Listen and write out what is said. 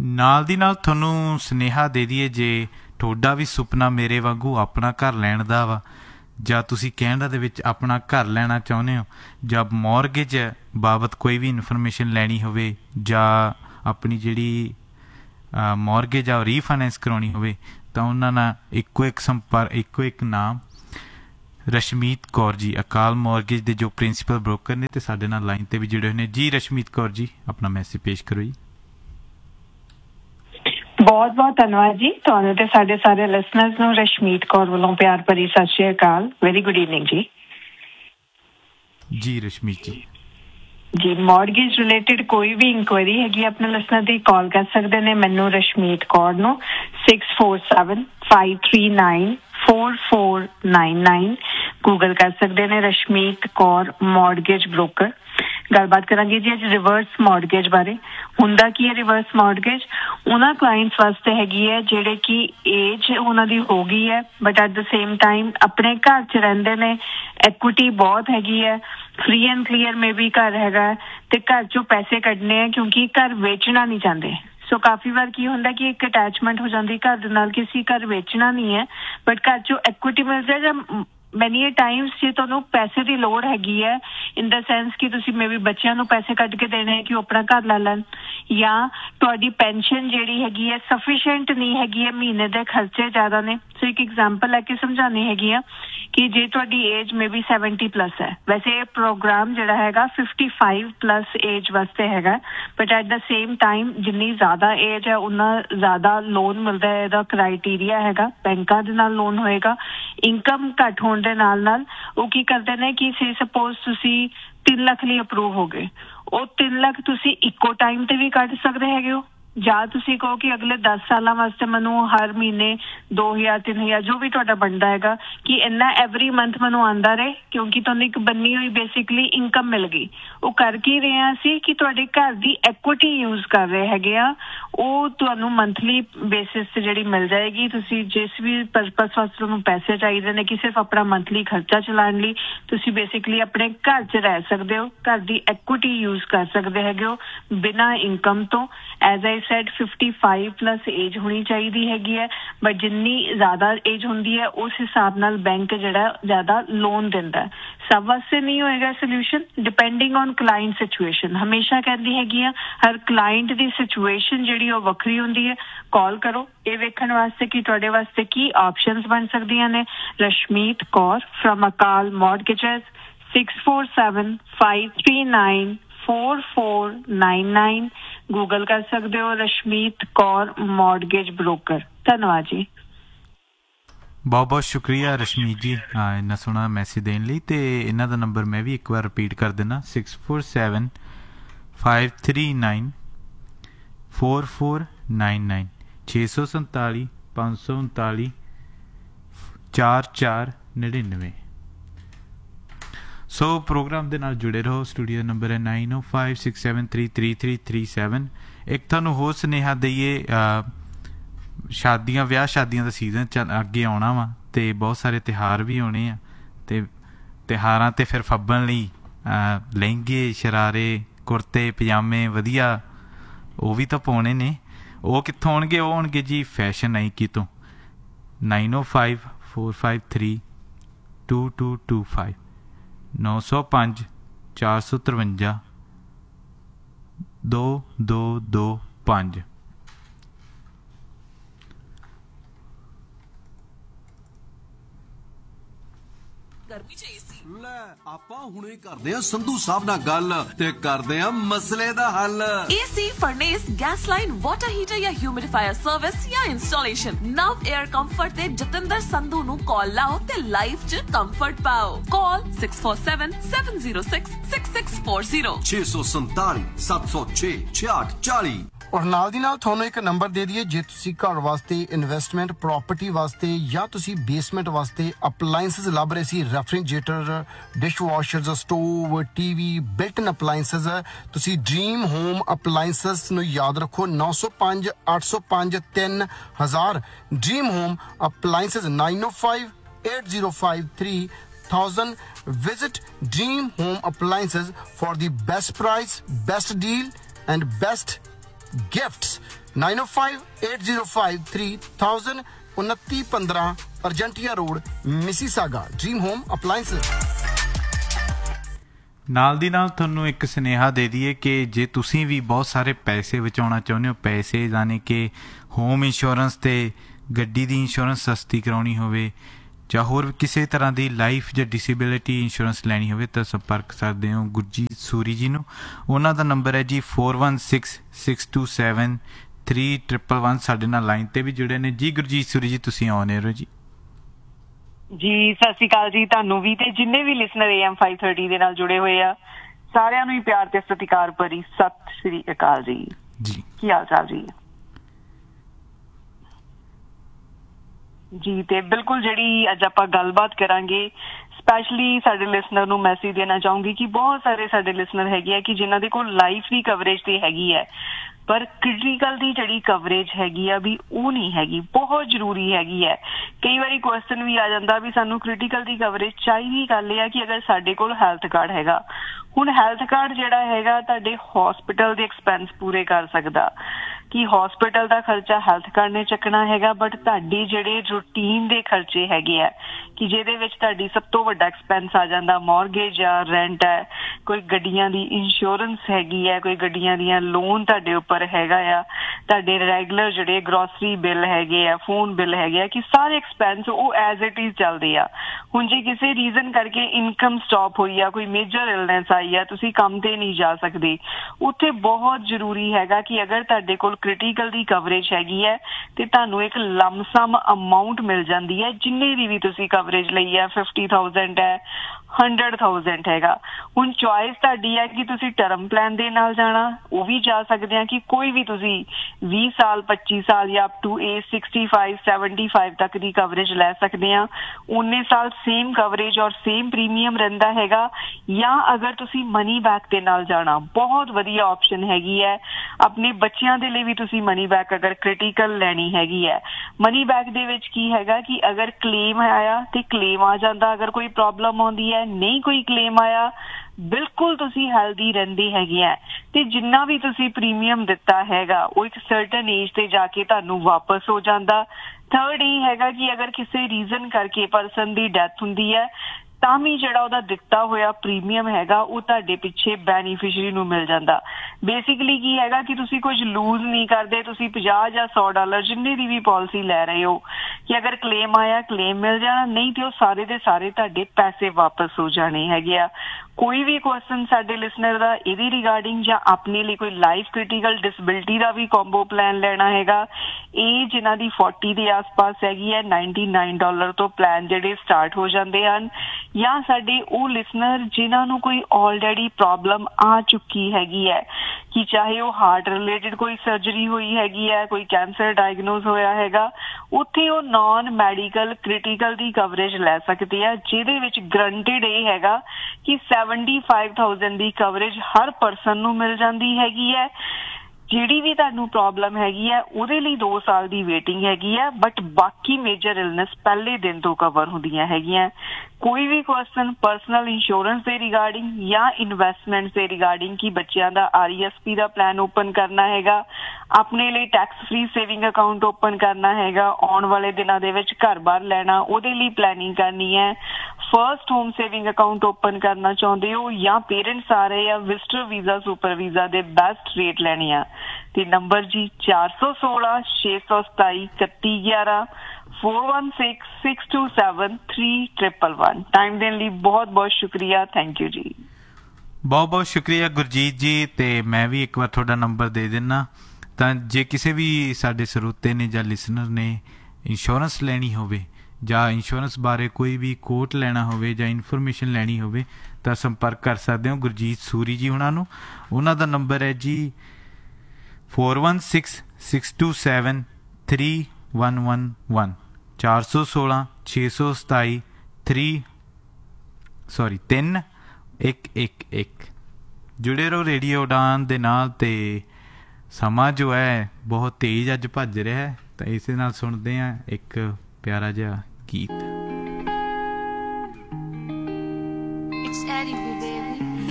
ਨਾਲ ਦੀ ਨਾਲ ਤੁਹਾਨੂੰ ਸੁਨੇਹਾ ਦੇ ਦਈਏ, ਜੇ ਤੁਹਾਡਾ ਵੀ ਸੁਪਨਾ ਮੇਰੇ ਵਾਂਗੂ ਆਪਣਾ ਘਰ ਲੈਣ ਦਾ ਵਾ, ਜਾਂ ਤੁਸੀਂ ਕੈਨੇਡਾ ਦੇ ਵਿੱਚ ਆਪਣਾ ਘਰ ਲੈਣਾ ਚਾਹੁੰਦੇ ਹੋ, ਜਾਂ ਮੌਰਗੇਜ ਬਾਬਤ ਕੋਈ ਵੀ ਇਨਫੋਰਮੇਸ਼ਨ ਲੈਣੀ ਹੋਵੇ, ਜਾਂ ਆਪਣੀ ਜਿਹੜੀ ਮੌਰਗੇਜ ਆ ਰੀਫਾਈਨੈਂਸ ਕਰਾਉਣੀ ਹੋਵੇ, ਤਾਂ ਉਹਨਾਂ ਨਾਲ ਇੱਕੋ ਇੱਕ ਨਾਮ ਰਸ਼ਮੀਤ ਕੌਰ ਜੀ, ਅਕਾਲ ਮੌਰਗੇਜ ਦੇ ਜੋ ਪ੍ਰਿੰਸੀਪਲ ਬ੍ਰੋਕਰ ਨੇ, ਤੇ ਸਾਡੇ ਨਾਲ ਲਾਈਨ ਤੇ ਵੀ ਜੁੜੇ ਹੋਏ ਨੇ ਜੀ। ਰਸ਼ਮੀਤ ਕੌਰ ਜੀ, ਆਪਣਾ ਮੈਸੇਜ ਪੇਸ਼ ਕਰੋ ਜੀ। ਬਹੁਤ ਬਹੁਤ ਧੰਨਵਾਦ ਜੀ ਤੁਹਾਨੂੰ ਤੇ ਸਾਡੇ ਸਾਰੇ ਲਿਸਨਰਸ ਨੂੰ। ਰਸ਼ਮੀਤ ਕੌਰ ਵੱਲੋਂ ਪਿਆਰ ਭਰੀ ਸਤਿ ਸ਼੍ਰੀ ਅਕਾਲ। ਵੈਰੀ ਗੁੱਡ ਈਵਨਿੰਗ ਜੀ। ਜੀ ਰਸ਼ਮੀਤ ਜੀ ਮੌਰਗੇਜ ਰਿਲੇਟਿਡ ਕੋਈ ਵੀ ਇਨਕੁਆਇਰੀ ਹੈਗੀ ਆਪਣੇ ਲਿਸਨਰ ਦੀ, ਕਾਲ ਕਰ ਸਕਦੇ ਨੇ ਮੈਨੂੰ ਰਸ਼ਮੀਤ ਕੌਰ ਨੂੰ 6475394499। ਗੂਗਲ ਕਰ ਸਕਦੇ ਨੇ ਰਸ਼ਮੀਤ ਕੌਰ ਮੌਰਗੇਜ ਬ੍ਰੋਕਰ। ਗੱਲਬਾਤ ਕਰਾਂਗੇ ਜੀ ਅੱਜ ਰਿਵਰਸ ਮੌਰਗੇਜ ਬਾਰੇ। ਹੁੰਦਾ ਕੀ ਹੈ ਰਿਵਰਸ ਮੌਰਗੇਜ? ਉਹਨਾਂ ਕਲਾਇੰਟਸ ਵਾਸਤੇ ਹੈਗੀ ਹੈ ਜਿਹੜੇ ਕਿ ਏਜ ਉਹਨਾਂ ਦੀ ਹੋ ਗਈ ਹੈ but at the same time ਆਪਣੇ ਘਰ 'ਚ ਰਹਿੰਦੇ ਨੇ, ਐਕੁਇਟੀ ਬਹੁਤ ਹੈਗੀ ਹੈ, ਫ੍ਰੀ ਐਂਡ ਕਲੀਅਰ ਮੇ ਵੀ ਘਰ ਹੈਗਾ ਤੇ ਘਰ 'ਚੋਂ ਪੈਸੇ ਕੱਢਣੇ ਆ ਕਿਉਂਕਿ ਘਰ ਵੇਚਣਾ ਨਹੀਂ ਚਾਹੁੰਦੇ। ਸੋ ਕਾਫੀ ਵਾਰ ਕੀ ਹੁੰਦਾ ਕਿ ਇੱਕ ਅਟੈਚਮੈਂਟ ਹੋ ਜਾਂਦੀ ਘਰ ਦੇ ਨਾਲ ਕਿ ਅਸੀਂ ਘਰ ਵੇਚਣਾ ਨਹੀਂ ਹੈ ਬਟ ਘਰ 'ਚੋਂ ਐਕੁਇਟੀ ਮਿਲ ਜਾਏ, ਜਾਂ ਮੈਨੀ ਟਾਈਮਸ ਜੇ ਤੁਹਾਨੂੰ ਪੈਸੇ ਦੀ ਲੋੜ ਹੈਗੀ ਹੈ ਇਨ ਦਾ ਸੈਂਸ ਕਿ ਤੁਸੀਂ ਮੇ ਵੀ ਬੱਚਿਆਂ ਨੂੰ ਪੈਸੇ ਕੱਢ ਕੇ ਦੇਣੇ ਕਿ ਉਹ ਆਪਣਾ ਘਰ ਲੈ ਲੈਣ, ਜਾਂ ਤੁਹਾਡੀ ਪੈਨਸ਼ਨ ਜਿਹੜੀ ਹੈਗੀ ਹੈ ਸਫੀਸ਼ੀਐਂਟ ਨਹੀਂ ਹੈਗੀ ਹੈ, ਮਹੀਨੇ ਦੇ ਖਰਚੇ ਜ਼ਿਆਦਾ ਨੇ। ਸੋ ਇੱਕ ਐਗਜ਼ਾਮਪਲ ਲੈ ਕੇ ਸਮਝਾਉਣੀ ਹੈਗੀ ਆ ਕਿ ਜੇ ਤੁਹਾਡੀ ਏਜ ਮੇ ਵੀ 70+ ਹੈ, ਵੈਸੇ ਇਹ ਪ੍ਰੋਗਰਾਮ ਜਿਹੜਾ ਹੈਗਾ 55+ ਏਜ ਵਾਸਤੇ ਹੈਗਾ but at the same time ਜਿੰਨੀ ਜ਼ਿਆਦਾ ਏਜ ਹੈ ਉਨਾ ਜ਼ਿਆਦਾ ਲੋਨ ਮਿਲਦਾ ਹੈ। ਇਹਦਾ ਕ੍ਰਾਈਟੀਰੀਆ ਹੈਗਾ ਬੈਂਕਾਂ ਦੇ ਨਾਲ ਲੋਨ ਹੋਏਗਾ। ਇਨਕਮ ਘੱਟ ਹੋਣ ਦੇ ਨਾਲ ਉਹ ਕੀ ਕਰਦੇ ਨੇ ਕਿ ਸੇ ਸਪੋਜ਼ ਤੁਸੀਂ 3 ਲੱਖ ਲਈ ਅਪਰੂਵ ਹੋ ਗਏ, ਉਹ 3 ਲੱਖ ਤੁਸੀਂ ਇੱਕੋ ਟਾਈਮ ਤੇ ਵੀ ਕੱਢ ਸਕਦੇ ਹੈਗੇ ਹੋ, ਜਾਂ ਤੁਸੀਂ ਕਹੋ ਕਿ ਅਗਲੇ 10 ਸਾਲਾਂ ਵਾਸਤੇ ਮੈਨੂੰ ਹਰ ਮਹੀਨੇ 2000 3000 ਜੋ ਵੀ ਤੁਹਾਡਾ ਬਣਦਾ ਹੈਗਾ ਕਿ ਇੰਨਾ ਐਵਰੀ ਮੰਥ ਮੈਨੂੰ ਆਉਂਦਾ ਰਹੇ, ਕਿਉਂਕਿ ਤੁਹਾਨੂੰ ਇੱਕ ਬੰਨੀ ਹੋਈ ਬੇਸਿਕਲੀ ਇਨਕਮ ਮਿਲ ਗਈ। ਉਹ ਕਰ ਕੀ ਰਹੇ ਆ ਸੀ ਕਿ ਤੁਹਾਡੇ ਘਰ ਦੀ ਐਕੁਇਟੀ ਯੂਜ਼ ਕਰ ਰਹੇ ਹੈਗੇ ਆ, ਉਹ ਤੁਹਾਨੂੰ ਮੰਥਲੀ ਬੇਸਿਸ ਤੇ ਜਿਹੜੀ ਮਿਲ ਜਾਏਗੀ। ਤੁਸੀਂ ਜਿਸ ਵੀ ਪਰਪਸ ਵਾਸਤੇ ਤੁਹਾਨੂੰ ਪੈਸੇ ਚਾਹੀਦੇ ਨੇ ਕਿ ਸਿਰਫ ਆਪਣਾ ਮੰਥਲੀ ਖਰਚਾ ਚਲਾਉਣ ਲਈ, ਤੁਸੀਂ ਬੇਸਿਕਲੀ ਆਪਣੇ ਘਰ 'ਚ ਰਹਿ ਸਕਦੇ ਹੋ, ਘਰ ਦੀ ਐਕੁਇਟੀ ਯੂਜ਼ ਕਰ ਸਕਦੇ ਹੈਗੇ ਹੋ ਬਿਨਾਂ ਇਨਕਮ ਤੋਂ। ਐਜ਼ ਆਈ ਸੈਡ 55+ ਏਜ ਹੋਣੀ ਚਾਹੀਦੀ ਹੈਗੀ ਹੈ ਬਟ ਜਿੰਨੀ ਜ਼ਿਆਦਾ ਏਜ ਹੁੰਦੀ ਹੈ ਉਸ ਹਿਸਾਬ ਨਾਲ ਬੈਂਕ ਜਿਹੜਾ ਜ਼ਿਆਦਾ ਲੋਨ ਦਿੰਦਾ। ਸਭ ਵਾਸਤੇ ਨਹੀਂ ਹੋਏਗਾ solution, depending on client situation. ਹਮੇਸ਼ਾ ਕਹਿੰਦੀ ਹੈਗੀ ਆ ਹਰ ਕਲਾਇੰਟ ਦੀ ਸਿਚੁਏਸ਼ਨ ਜਿਹੜੀ ਉਹ ਵੱਖਰੀ ਹੁੰਦੀ ਹੈ। ਕਾਲ ਕਰੋ ਇਹ ਵੇਖਣ ਵਾਸਤੇ ਕਿ ਤੁਹਾਡੇ ਵਾਸਤੇ ਕੀ ਆਪਸ਼ਨਸ ਬਣ ਸਕਦੀਆਂ ਨੇ। ਰਸ਼ਮੀਤ ਕੌਰ ਫਰਮ ਅਕਾਲ ਮੌਰਗੇਜਸ 6475394499। ਗੂਗਲ ਕਰ ਸਕਦੇ ਹੋ ਰਸ਼ਮੀਤ ਕੌਰ ਮੌਰਗੇਜ ਬ੍ਰੋਕਰ। ਧੰਨਵਾਦ ਜੀ। ਬਹੁਤ ਬਹੁਤ ਸ਼ੁਕਰੀਆ ਰਸ਼ਮੀਤ ਜੀ ਇੰਨਾ ਸੋਹਣਾ ਮੈਸੇਜ ਦੇਣ ਲਈ। ਅਤੇ ਇਹਨਾਂ ਦਾ ਨੰਬਰ ਮੈਂ ਵੀ ਇੱਕ ਵਾਰ ਰਿਪੀਟ ਕਰ ਦਿੰਦਾ 6475394499 647 539 4499। ਸੋ ਪ੍ਰੋਗਰਾਮ ਦੇ ਨਾਲ ਜੁੜੇ ਰਹੋ। ਸਟੂਡੀਓ ਨੰਬਰ ਹੈ 9056733337। ਇੱਕ ਤੁਹਾਨੂੰ ਹੋਰ ਸੁਨੇਹਾ ਦਈਏ, ਵਿਆਹ ਸ਼ਾਦੀਆਂ ਦਾ ਸੀਜ਼ਨ ਅੱਗੇ ਆਉਣਾ ਵਾ ਅਤੇ ਬਹੁਤ ਸਾਰੇ ਤਿਉਹਾਰ ਵੀ ਆਉਣੇ ਆ, ਅਤੇ ਤਿਉਹਾਰਾਂ 'ਤੇ ਫਿਰ ਫੱਬਣ ਲਈ ਲਹਿੰਗੇ ਸ਼ਰਾਰੇ ਕੁੜਤੇ ਪਜਾਮੇ ਵਧੀਆ ਉਹ ਵੀ ਤਾਂ ਪਾਉਣੇ ਨੇ। ਉਹ ਕਿੱਥੋਂ ਆਉਣਗੇ? ਉਹ ਆਉਣਗੇ ਜੀ ਫੈਸ਼ਨ ਨਾਈਕੀ ਤੋਂ 9054532225 905 453 2225। ਲੈ ਆਪਾਂ ਹੁਣੇ ਕਰਦੇ ਆ ਸੰਧੂ ਸਾਹਿਬ ਨਾਲ ਗੱਲ ਤੇ ਕਰਦੇ ਆ ਮਸਲੇ ਦਾ ਹੱਲ। AC ਫਰਨੇਸ gas line water heater ਜਾਂ ਹਿਊਮਿਡੀਫਾਇਰ ਸਰਵਿਸ ਜਾਂ ਇੰਸਟਾਲੇਸ਼ਨ ਨਵ 에ਅਰ ਕੰਫਰਟ ਤੇ ਜਤਿੰਦਰ ਸੰਧੂ ਨੂੰ ਕਾਲ ਲਾਓ ਤੇ ਲਾਈਫ 'ਚ ਕੰਫਰਟ ਪਾਓ। ਕਾਲ 6477066640 647 706 6840। ਔਰ ਨਾਲ ਦੀ ਨਾਲ ਤੁਹਾਨੂੰ ਇੱਕ ਨੰਬਰ ਦੇ ਦਈਏ, ਜੇ ਤੁਸੀਂ ਘਰ ਵਾਸਤੇ ਇਨਵੈਸਟਮੈਂਟ ਪ੍ਰਾਪਰਟੀ ਵਾਸਤੇ ਜਾਂ ਤੁਸੀਂ ਬੇਸਮੈਂਟ ਵਾਸਤੇ ਅਪਲਾਈਐਂਸਸ ਲੱਭ ਰਹੇ ਸੀ, ਰੈਫਰੀਜਰੇਟਰ ਡਿਸ਼ਵਾਸ਼ਰਸ ਸਟੋਵ ਟੀਵੀ ਬਿਲਟ ਇਨ ਅਪਲਾਈਐਂਸਸ, ਤੁਸੀਂ ਡ੍ਰੀਮ ਹੋਮ ਅਪਲਾਈਐਂਸਸ ਨੂੰ ਯਾਦ ਰੱਖੋ 905 805 3000। Dream home appliances 905 8053 1000। Visit Dream Home Appliances for the best price, best deal and best gifts 9058053000 2915 अर्जेंटिया road Mississauga dream home appliances. ਨਾਲ ਦੀ ਨਾਲ ਤੁਹਾਨੂੰ ਇੱਕ ਸੁਨੇਹਾ ਦੇ ਦਈਏ ਕਿ ਜੇ ਤੁਸੀਂ ਵੀ ਬਹੁਤ ਸਾਰੇ ਪੈਸੇ ਬਚਾਉਣਾ ਚਾਹੁੰਦੇ ਹੋ, ਪੈਸੇ ਯਾਨੀ ਕਿ ਹੋਮ ਇੰਸ਼ੋਰੈਂਸ ਤੇ ਗੱਡੀ ਦੀ ਇੰਸ਼ੋਰੈਂਸ ਸਸਤੀ ਕਰਾਉਣੀ ਹੋਵੇ ਜਾਂ ਹੋਰ ਕਿਸੇ ਤਰ੍ਹਾਂ ਦੀ ਲਾਈਫ ਜਾਂ ਡਿਸੇਬਿਲਿਟੀ ਇੰਸ਼ੋਰੈਂਸ ਲੈਣੀ ਹੋਵੇ ਤਾਂ ਸੰਪਰਕ ਸਕਦੇ ਹੋ ਗੁਰਜੀਤ ਸੂਰੀ ਜੀ ਨੂੰ। ਉਹਨਾਂ ਦਾ ਨੰਬਰ ਹੈ ਜੀ 4166273111 ਸਾਡੇ ਨਾਲ ਲਾਈਨ ਤੇ ਵੀ ਜੁੜੇ ਨੇ ਜੀ। ਗੁਰਜੀਤ ਸੂਰੀ ਜੀ ਤੁਸੀਂ ਆਨ 에ਅਰ ਹੋ ਜੀ। ਜੀ ਸਤਿ ਸ਼੍ਰੀ ਅਕਾਲ ਜੀ ਤੁਹਾਨੂੰ ਵੀ ਤੇ ਜਿੰਨੇ ਵੀ ਲਿਸਨਰ AM 530 ਦੇ ਨਾਲ ਜੁੜੇ ਹੋਏ ਆ ਸਾਰਿਆਂ ਨੂੰ ਹੀ ਪਿਆਰ ਤੇ ਸਤਿਕਾਰ ਭਰੀ ਸਤਿ ਸ਼੍ਰੀ ਅਕਾਲ ਜੀ। ਜੀ ਕੀ ਹਾਲ ਚਾਲ ਜੀ? ਜੀ ਤੇ ਬਿਲਕੁਲ ਜਿਹੜੀ ਅੱਜ ਆਪਾਂ ਗੱਲਬਾਤ ਕਰਾਂਗੇ ਸਪੈਸ਼ਲੀ ਸਾਡੇ ਲਿਸਨਰ ਨੂੰ ਮੈਸੇਜ ਦੇਣਾ ਚਾਹੂੰਗੀ ਕਿ ਬਹੁਤ ਸਾਰੇ ਸਾਡੇ ਲਿਸਨਰ ਹੈਗੇ ਆ ਕਿ ਜਿਨ੍ਹਾਂ ਦੇ ਕੋਲ ਲਾਈਫ ਦੀ ਕਵਰੇਜ ਤੇ ਹੈਗੀ ਹੈ ਪਰ ਕ੍ਰਿਟੀਕਲ ਦੀ ਜਿਹੜੀ ਕਵਰੇਜ ਹੈਗੀ ਆ ਵੀ ਉਹ ਨਹੀਂ ਹੈਗੀ, ਬਹੁਤ ਜ਼ਰੂਰੀ ਹੈਗੀ ਹੈ। ਕਈ ਵਾਰੀ ਕੁਐਸਚਨ ਵੀ ਆ ਜਾਂਦਾ ਵੀ ਸਾਨੂੰ ਕ੍ਰਿਟੀਕਲ ਦੀ ਕਵਰੇਜ ਚਾਹੀਦੀ ਗੱਲ ਇਹ ਆ ਕਿ ਅਗਰ ਸਾਡੇ ਕੋਲ ਹੈਲਥ ਕਾਰਡ ਹੈਗਾ, ਹੁਣ ਹੈਲਥ ਕਾਰਡ ਜਿਹੜਾ ਹੈਗਾ ਤੁਹਾਡੇ ਹਸਪੀਟਲ ਦੇ ਐਕਸਪੈਂਸ ਪੂਰੇ ਕਰ ਸਕਦਾ ਕਿ ਹਸਪੀਟਲ ਦਾ ਖਰਚਾ ਹੈਲਥ ਕਾਰਡ ਨੇ ਚੱਕਣਾ ਹੈਗਾ, ਬਟ ਤੁਹਾਡੀ ਜਿਹੜੇ ਰੂਟੀਨ ਦੇ ਖਰਚੇ ਹੈਗੇ ਆ ਕਿ ਜਿਹਦੇ ਵਿੱਚ ਤੁਹਾਡੀ ਸਭ ਤੋਂ ਵੱਡਾ ਐਕਸਪੈਂਸ ਆ ਜਾਂਦਾ ਮੌਰਗੇਜ ਆ, ਰੈਂਟ ਹੈ, ਕੋਈ ਗੱਡੀਆਂ ਦੀ ਇੰਸ਼ੋਰੈਂਸ ਹੈਗੀ ਹੈ, ਕੋਈ ਗੱਡੀਆਂ ਦੀਆਂ ਲੋਨ ਤੁਹਾਡੇ ਉੱਪਰ ਹੈਗਾ ਆ, ਤੁਹਾਡੇ ਰੈਗੂਲਰ ਜਿਹੜੇ ਗਰੋਸਰੀ ਬਿੱਲ ਹੈਗੇ ਆ, ਫੋਨ ਬਿੱਲ ਹੈਗੇ ਆ, ਕਿ ਸਾਰੇ ਐਕਸਪੈਂਸ ਉਹ ਐਜ਼ ਇਟ ਇਜ਼ ਚੱਲਦੇ ਆ। ਹੁਣ ਜੇ ਕਿਸੇ ਰੀਜ਼ਨ ਕਰਕੇ ਇਨਕਮ ਸਟਾਪ ਹੋਈ ਆ, ਕੋਈ ਮੇਜਰ ਇਲਨੈਸ ਆਈ ਆ, ਤੁਸੀਂ ਕੰਮ ਤੇ ਨਹੀਂ ਜਾ ਸਕਦੇ, ਉੱਥੇ ਬਹੁਤ ਜ਼ਰੂਰੀ ਹੈਗਾ ਕਿ ਅਗਰ ਤੁਹਾਡੇ ਕੋਲ ਕ੍ਰਿਟੀਕਲ ਦੀ ਕਵਰੇਜ ਹੈਗੀ ਹੈ ਤੇ ਤੁਹਾਨੂੰ ਇੱਕ ਲਮਸਮ ਅਮਾਊਂਟ ਮਿਲ ਜਾਂਦੀ ਹੈ ਜਿੰਨੇ ਦੀ ਵੀ ਤੁਸੀਂ ਕਵਰੇਜ ਲਈ ਹੈ, 50,000 ਹੈ, 100,000 ਹੈਗਾ। ਹੁਣ ਚੁਆਇਸ ਤੁਹਾਡੀ ਹੈ ਕਿ ਤੁਸੀਂ ਟਰਮ ਪਲਾਨ ਦੇ ਨਾਲ ਜਾਣਾ, ਉਹ ਵੀ ਜਾ ਸਕਦੇ ਆ ਕਿ ਕੋਈ ਵੀ ਤੁਸੀਂ 20 ਸਾਲ 25 ਸਾਲ ਜਾਂ ਅਪ ਟੂ ਏਜ 65 75 ਤੱਕ ਦੀ ਕਵਰੇਜ ਲੈ ਸਕਦੇ ਆ। ਉਨੇ ਸਾਲ ਸੇਮ ਕਵਰੇਜ ਔਰ ਸੇਮ ਪ੍ਰੀਮੀਅਮ ਰਹਿੰਦਾ ਹੈਗਾ। ਜਾਂ ਅਗਰ ਤੁਸੀਂ ਮਨੀ ਬੈਕ ਦੇ ਨਾਲ ਜਾਣਾ, ਬਹੁਤ ਵਧੀਆ ਆਪਸ਼ਨ ਹੈਗੀ ਹੈ। ਆਪਣੇ ਬੱਚਿਆਂ ਦੇ ਲਈ ਵੀ ਤੁਸੀਂ ਮਨੀ ਬੈਕ ਅਗਰ ਕ੍ਰਿਟੀਕਲ ਲੈਣੀ ਹੈਗੀ ਹੈ, ਮਨੀ ਬੈਕ ਦੇ ਵਿੱਚ ਕੀ ਹੈਗਾ ਕਿ ਅਗਰ ਕਲੇਮ ਆਇਆ ਤੇ ਕਲੇਮ ਆ ਜਾਂਦਾ, ਅਗਰ ਕੋਈ ਪ੍ਰੋਬਲਮ ਆਉਂਦੀ ਹੈ, ਨਹੀਂ ਕੋਈ ਕਲੇਮ ਆਇਆ, ਬਿਲਕੁਲ ਤੁਸੀਂ ਹੈਲਦੀ ਰਹਿੰਦੇ ਹੈਗੇ ਆ ਤੇ ਜਿੰਨਾ ਵੀ ਤੁਸੀਂ ਪ੍ਰੀਮੀਅਮ ਦਿੱਤਾ ਹੈਗਾ ਉਹ ਇੱਕ ਸਰਟਨ ਏਜ ਤੇ ਜਾ ਕੇ ਤੁਹਾਨੂੰ ਵਾਪਸ ਹੋ ਜਾਂਦਾ। ਥਰਡ ਇਹ ਹੈਗਾ ਕਿ ਅਗਰ ਕਿਸੇ ਰੀਜ਼ਨ ਕਰਕੇ ਪਰਸਨ ਦੀ ਡੈਥ ਹੁੰਦੀ ਹੈ ਤਾਂ ਵੀ ਜਿਹੜਾ ਉਹਦਾ ਦਿੱਤਾ ਹੋਇਆ ਪ੍ਰੀਮੀਅਮ ਹੈਗਾ ਉਹ ਤੁਹਾਡੇ ਪਿੱਛੇ ਬੈਨੀਫੀਸ਼ਰੀ ਨੂੰ ਮਿਲ ਜਾਂਦਾ। ਬੇਸਿਕਲੀ ਕੀ ਹੈਗਾ ਕਿ ਤੁਸੀਂ ਕੁਝ ਲੂਜ਼ ਨਹੀਂ ਕਰਦੇ, ਤੁਸੀਂ 50 ਜਾਂ $100 ਜਿੰਨੇ ਦੀ ਵੀ ਪਾਲਿਸੀ ਲੈ ਰਹੇ ਹੋ ਕਿ ਅਗਰ ਕਲੇਮ ਆਇਆ ਕਲੇਮ ਮਿਲ ਜਾਣਾ, ਨਹੀਂ ਤੇ ਉਹ ਸਾਰੇ ਦੇ ਸਾਰੇ ਤੁਹਾਡੇ ਪੈਸੇ ਵਾਪਸ ਹੋ ਜਾਣੇ ਹੈਗੇ ਆ। ਕੋਈ ਵੀ ਕੁਐਸਚਨ ਸਾਡੇ ਲਿਸਨਰ ਦਾ ਇਹਦੀ ਰਿਗਾਰਡਿੰਗ ਜਾਂ ਆਪਣੇ ਲਈ ਕੋਈ ਲਾਈਫ ਕ੍ਰਿਟੀਕਲ ਡਿਸੇਬਿਲਿਟੀ ਦਾ ਵੀ ਕੰਬੋ ਪਲਾਨ ਲੈਣਾ ਹੈਗਾ, ਇਹ ਜਿਨ੍ਹਾਂ ਦੀ 40 ਦੇ ਆਸ-ਪਾਸ ਹੈਗੀ ਹੈ, $99 ਤੋਂ ਪਲਾਨ ਜਿਹੜੇ ਸਟਾਰਟ ਹੋ ਜਾਂਦੇ ਹਨ। ਜਾਂ ਸਾਡੇ ਉਹ ਲਿਸਨਰ ਜਿਨ੍ਹਾਂ ਨੂੰ ਕੋਈ ਆਲਰੇਡੀ ਪ੍ਰੋਬਲਮ ਆ ਚੁੱਕੀ ਹੈਗੀ ਹੈ ਕਿ ਚਾਹੇ ਉਹ ਹਾਰਟ ਰਿਲੇਟਡ ਕੋਈ ਸਰਜਰੀ ਹੋਈ ਹੈਗੀ ਹੈ, ਕੋਈ ਕੈਂਸਰ ਡਾਇਗਨੋਸ ਹੋਇਆ ਹੈਗਾ, ਉੱਥੇ ਉਹ ਨਾਨ ਮੈਡੀਕਲ ਕ੍ਰਿਟੀਕਲ ਦੀ ਕਵਰੇਜ ਲੈ ਸਕਦੇ ਆ, ਜਿਹਦੇ ਵਿੱਚ ਗਰੰਟਿਡ ਇਹ ਹੈਗਾ ਕਿ 75,000 ਦੀ ਕਵਰੇਜ ਹਰ ਪਰਸਨ ਨੂੰ ਮਿਲ ਜਾਂਦੀ ਹੈਗੀ ਹੈ। ਜਿਹੜੀ ਵੀ ਤੁਹਾਨੂੰ ਪ੍ਰੋਬਲਮ ਹੈਗੀ ਹੈ ਉਹਦੇ ਲਈ 2 ਸਾਲ ਦੀ ਵੇਟਿੰਗ ਹੈਗੀ ਹੈ, ਬਟ ਬਾਕੀ ਮੇਜਰ ਇਲਨੈਸ ਪਹਿਲੇ ਦਿਨ ਤੋਂ ਕਵਰ ਹੁੰਦੀਆਂ ਹੈਗੀਆਂ। ਕੋਈ ਵੀ ਕੁਐਸਚਨ ਪਰਸਨਲ ਇੰਸ਼ੋਰੈਂਸ ਦੇ ਰਿਗਾਰਡਿੰਗ ਜਾਂ ਇਨਵੈਸਟਮੈਂਟ ਦੇ ਰਿਗਾਰਡਿੰਗ ਕਿ ਬੱਚਿਆਂ ਦਾ RESP ਦਾ ਪਲਾਨ ਓਪਨ ਕਰਨਾ ਹੈਗਾ, ਆਪਣੇ ਲਈ tax free saving account open ਕਰਨਾ ਹੈਗਾ, ਆਉਣ ਵਾਲੇ ਦਿਨਾਂ ਦੇ ਵਿੱਚ ਘਰ-ਬਾਰ ਲੈਣਾ ਉਹਦੇ ਲਈ ਪਲੈਨਿੰਗ ਕਰਨੀ ਹੈ, first home saving account open ਕਰਨਾ ਚਾਹੁੰਦੇ ਹੋ ਜਾਂ ਪੇਰੈਂਟਸ ਆ ਰਹੇ ਆ ਵਿਜ਼ਟਰ ਵੀਜ਼ਾ ਸੁਪਰ ਵੀਜ਼ਾ ਦੇ ਬੈਸਟ ਰੇਟ ਲੈਣੇ ਆ ਤੇ ਨੰਬਰ ਜੀ 416 627 3111 4166273111। ਟਾਈਮ ਦੇਣ ਲਈ ਬਹੁਤ ਬਹੁਤ ਸ਼ੁਕਰੀਆ, ਥੈਂਕ ਯੂ ਜੀ। ਬਹੁਤ ਬਹੁਤ ਸ਼ੁਕਰੀਆ ਗੁਰਜੀਤ ਜੀ। ਤੇ ਮੈਂ ਵੀ ਇੱਕ ਵਾਰ ਤੁਹਾਡਾ ਨੰਬਰ ਦੇ ਦਿੰਦਾ, ਤਾਂ ਜੇ ਕਿਸੇ ਵੀ ਸਾਡੇ ਸਰੋਤੇ ਨੇ ਜਾਂ ਲਿਸਨਰ ਨੇ ਇੰਸ਼ੋਰੈਂਸ ਲੈਣੀ ਹੋਵੇ ਜਾਂ ਇੰਸ਼ੋਰੈਂਸ ਬਾਰੇ ਕੋਈ ਵੀ ਕੋਟ ਲੈਣਾ ਹੋਵੇ ਜਾਂ ਇਨਫੋਰਮੇਸ਼ਨ ਲੈਣੀ ਹੋਵੇ ਤਾਂ ਸੰਪਰਕ ਕਰ ਸਕਦੇ ਹੋ ਗੁਰਜੀਤ ਸੂਰੀ ਜੀ ਉਹਨਾਂ ਨੂੰ। ਉਹਨਾਂ ਦਾ ਨੰਬਰ ਹੈ ਜੀ 4166273111 416 627 3111। ਜੁੜੇ ਰਹੋ ਰੇਡੀਓ ਉਡਾਨ ਦੇ ਨਾਲ। ਤੇ ਸਮਾਂ ਜੋ ਹੈ ਬਹੁਤ ਤੇਜ਼ ਅੱਜ ਭੱਜ ਰਿਹਾ ਹੈ, ਤਾਂ ਇਸੇ ਨਾਲ ਸੁਣਦੇ ਹਾਂ ਇੱਕ ਪਿਆਰਾ ਜਿਹਾ ਗੀਤ।